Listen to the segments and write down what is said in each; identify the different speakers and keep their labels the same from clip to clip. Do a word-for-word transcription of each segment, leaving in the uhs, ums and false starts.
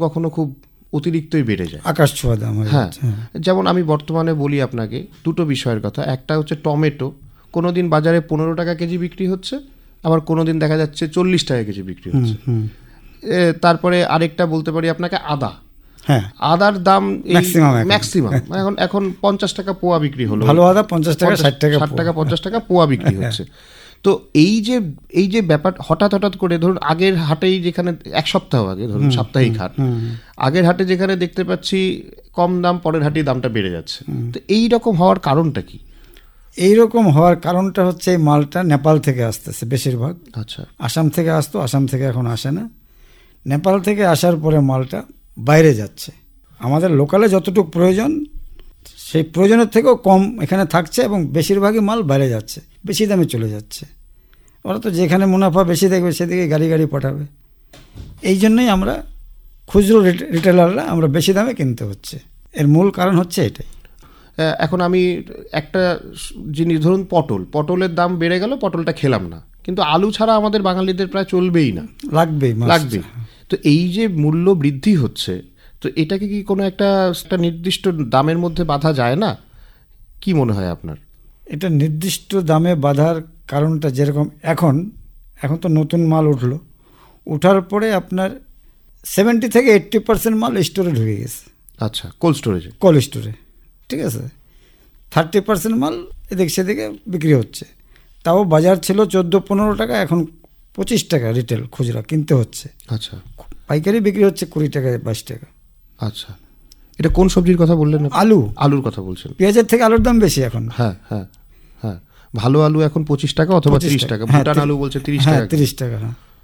Speaker 1: কখনো খুব অতিরিক্তই বেড়ে যায়,
Speaker 2: আকাশ ছোঁয়া দাম।
Speaker 1: হ্যাঁ, যেমন আমি বর্তমানে বলি আপনাকে দুটো বিষয়ের কথা। একটা হচ্ছে টমেটো, কোনো দিন বাজারে পনেরো টাকা কেজি বিক্রি হচ্ছে, আবার কোনো দিন দেখা যাচ্ছে চল্লিশ টাকা কেজি বিক্রি হচ্ছে। তারপরে আরেকটা বলতে পারি আপনাকে আদা, হ্যাঁ, আদার দাম ম্যাক্সিমাম এখন এখন পঞ্চাশ টাকা পোয়া বিক্রি হলো,
Speaker 2: ভালো আদা পঞ্চাশ টাকা ষাট টাকা
Speaker 1: ষাট টাকা পঞ্চাশ টাকা পোয়া বিক্রি হচ্ছে। তো এই যে এই যে ব্যাপার হঠাৎ হঠাৎ করে ধরুন আগের হাটেই যেখানে এক সপ্তাহ আগে ধরুন সাপ্তাহিক হাট, আগের হাটে যেখানে দেখতে পাচ্ছি কম দাম, পরের হাটেই দামটা বেড়ে যাচ্ছে। তো এই রকম হওয়ার কারণটা কি?
Speaker 2: এইরকম হওয়ার কারণটা হচ্ছে এই মালটা নেপাল থেকে আসতেছে বেশিরভাগ।
Speaker 1: আচ্ছা,
Speaker 2: আসাম থেকে আসতো, আসাম থেকে এখন আসে না। নেপাল থেকে আসার পরে মালটা বাইরে যাচ্ছে। আমাদের লোকালে যতটুকু প্রয়োজন সেই প্রয়োজনের থেকেও কম এখানে থাকছে এবং বেশিরভাগই মাল বাইরে যাচ্ছে, বেশি দামে চলে যাচ্ছে। ওরা তো যেখানে মুনাফা বেশি দেখবে সেদিকে গাড়ি গাড়ি পাঠাবে। এই জন্যই আমরা খুচরো রিটেলাররা আমরা বেশি দামে কিনতে হচ্ছে। এর মূল কারণ হচ্ছে এটাই।
Speaker 1: এখন আমি একটা জিনিস ধরুন পটল, পটলের দাম বেড়ে গেল, পটলটা খেলাম না, কিন্তু আলু ছাড়া আমাদের বাঙালিদের প্রায় চলবেই না,
Speaker 2: লাগবেই
Speaker 1: লাগবেই। তো এই যে মূল্য বৃদ্ধি হচ্ছে, তো এটাকে কি কোনো একটা একটা নির্দিষ্ট দামের মধ্যে বাঁধা যায় না? কি মনে হয় আপনার?
Speaker 2: এটা নির্দিষ্ট দামে বাঁধার কারণটা যেরকম এখন এখন তো নতুন মাল উঠলো, উঠার পরে আপনার সেভেন্টি থেকে এইট্টি পার্সেন্ট মাল স্টোরে ঢুকে গেছে।
Speaker 1: আচ্ছা, কোল্ড স্টোরেজে,
Speaker 2: কোল্ড স্টোরে, ঠিক আছে। থার্টি পার্সেন্ট মাল এদিক সেদিকে বিক্রি হচ্ছে। তাও বাজার ছিল চোদ্দো পনেরো টাকা, এখন পঁচিশ টাকা রিটেল খুচরা কিনতে হচ্ছে।
Speaker 1: আচ্ছা,
Speaker 2: পাইকারি বিক্রি হচ্ছে কুড়ি টাকা বাইশ টাকা।
Speaker 1: আচ্ছা, এটা কোন সবজির কথা বললেন?
Speaker 2: আলু,
Speaker 1: আলুর কথা বলছেন।
Speaker 2: পেঁয়াজের থেকে আলুর দাম বেশি এখন।
Speaker 1: হ্যাঁ হ্যাঁ হ্যাঁ, ভালো আলু এখন পঁচিশ টাকা অথবা তিরিশ টাকা, ভুটান আলু বলছে তিরিশ টাকা,
Speaker 2: তিরিশ টাকা।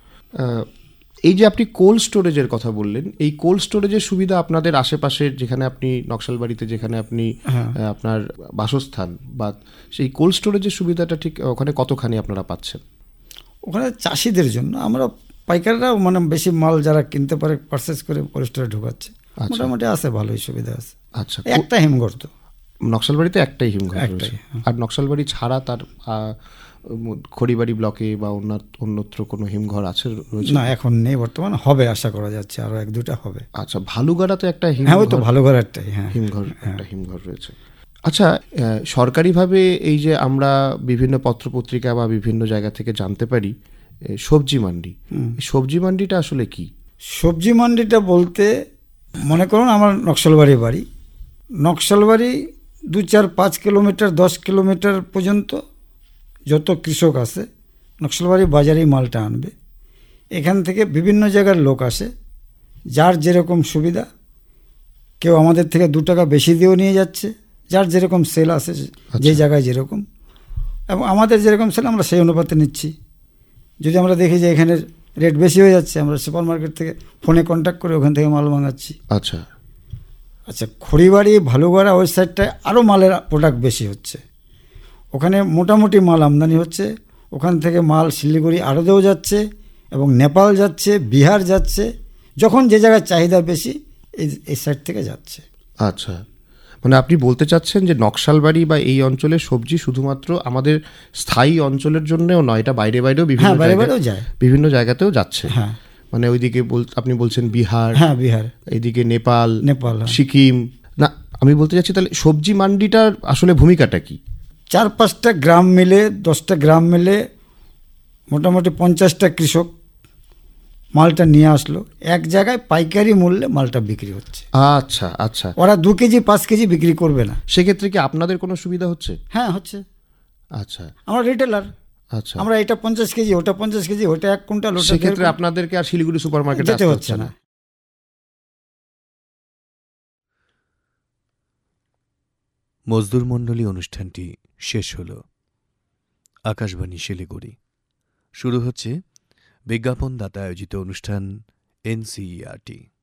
Speaker 1: এই যে আপনি কোল্ড স্টোরেজের কথা বললেন, এই কোল্ড স্টোরেজের সুবিধা আপনাদের আশেপাশের যেখানে আপনি নকশালবাড়িতে যেখানে আপনি আপনার বাসস্থান, বা সেই কোল্ড স্টোরেজের সুবিধাটা ঠিক ওখানে কতখানি আপনারা পাচ্ছেন?
Speaker 2: ওখানে চাষিদের জন্য আমরা পাইকাররা মানে বেশি মাল যারা কিনতে পারে পারচেস করে কোল্ড স্টোরে ঢোকাচ্ছে, মোটামুটি আছে, ভালোই সুবিধা আছে।
Speaker 1: আচ্ছা,
Speaker 2: একটা হিমঘর তো
Speaker 1: নকশালবাড়িতে একটাই হিমঘর রয়েছে, আর নকশালবাড়ি ছাড়া তার খড়িবাড়ি ব্লকে বা অন্যত্র কোনো হিমঘর আছে রয়েছে
Speaker 2: না? এখন নেই বর্তমান, হবে আশা করা যাচ্ছে, আরো এক দুটা হবে।
Speaker 1: আচ্ছা, ভালুগাড়াতে একটা
Speaker 2: হিমঘর, তো ভালুগাড়া একটাই হ্যাঁ
Speaker 1: হিমঘর, একটা হিমঘর রয়েছে। আচ্ছা, সরকারিভাবে এই যে আমরা বিভিন্ন পত্রপত্রিকা বা বিভিন্ন জায়গা থেকে জানতে পারি সবজি মান্ডি, সবজি মান্ডিটা আসলে কি?
Speaker 2: সবজি মান্ডিটা বলতে মনে করুন আমার নকশালবাড়ি বাড়ি, নকশালবাড়ি দু চার পাঁচ কিলোমিটার দশ কিলোমিটার পর্যন্ত যত কৃষক আছে নকশালবাড়ি বাজারেই মালটা আনবে। এখান থেকে বিভিন্ন জায়গার লোক আসে, যার যেরকম সুবিধা, কেউ আমাদের থেকে দু টাকা বেশি দিয়েও নিয়ে যাচ্ছে, যার যেরকম সেল আছে যে জায়গায় যেরকম, এবং আমাদের যেরকম সেল আমরা সেই অনুপাতে নিচ্ছি। যদি আমরা দেখি যে এখানে রেট বেশি হয়ে যাচ্ছে, আমরা সুপার মার্কেট থেকে ফোনে কন্ট্যাক্ট করে ওখান থেকে মাল মাঙাচ্ছি।
Speaker 1: আচ্ছা
Speaker 2: আচ্ছা, খড়িবাড়ি ভালুগাড়া ওই সাইডটায় আরও মালের প্রোডাক্ট বেশি হচ্ছে, ওখানে মোটামুটি মাল আমদানি হচ্ছে। ওখান থেকে মাল শিলিগুড়ি আড়তেও যাচ্ছে এবং নেপাল যাচ্ছে, বিহার যাচ্ছে, যখন যে জায়গায় চাহিদা বেশি এই এই সাইড থেকে যাচ্ছে।
Speaker 1: আচ্ছা, মানে আপনি বলতে চাচ্ছেন যে নকশালবাড়ি বা এই অঞ্চলের সবজি শুধুমাত্র আমাদের স্থায়ী অঞ্চলের জন্যও নয়, এটা বাইরে বাইরেও বিভিন্ন
Speaker 2: বাইরেও যায়,
Speaker 1: বিভিন্ন জায়গাতেও যাচ্ছে।
Speaker 2: হ্যাঁ,
Speaker 1: মানে ওইদিকে আপনি বলছেন বিহার,
Speaker 2: হ্যাঁ বিহার,
Speaker 1: এইদিকে নেপাল,
Speaker 2: নেপাল
Speaker 1: সিকিম। না, আমি বলতে চাচ্ছি তাহলে সবজি মান্ডিটার আসলে ভূমিকাটা কি?
Speaker 2: চার পাঁচটা গ্রাম মিলে, দশটা গ্রাম মিলে মোটামুটি পঞ্চাশটা কৃষক মালটা নিয়ে আসলো, এক জায়গায় পাইকারি মূল্যে মালটা বিক্রি হচ্ছে।
Speaker 1: আচ্ছা আচ্ছা,
Speaker 2: ওরা দু কেজি পাঁচ কেজি বিক্রি করবে না।
Speaker 1: সেক্ষেত্রে কি আপনাদের কোনো সুবিধা হচ্ছে?
Speaker 2: হ্যাঁ হচ্ছে।
Speaker 1: আচ্ছা,
Speaker 2: আমরা রিটেলার,
Speaker 1: আচ্ছা,
Speaker 2: আমরা এটা পঞ্চাশ কেজি, ওটা পঞ্চাশ কেজি, ওটা এক কুইন্টাল,
Speaker 1: সেক্ষেত্রে আপনাদেরকে আর শিলিগুড়ি সুপার মার্কেটে যেতে হচ্ছে না।
Speaker 3: মজদুর মণ্ডলী অনুষ্ঠানটি শেষ হল। আকাশবাণী শিলিগুড়ি। শুরু হচ্ছে বিজ্ঞাপনদাতা আয়োজিত অনুষ্ঠান এনসিইআরটি।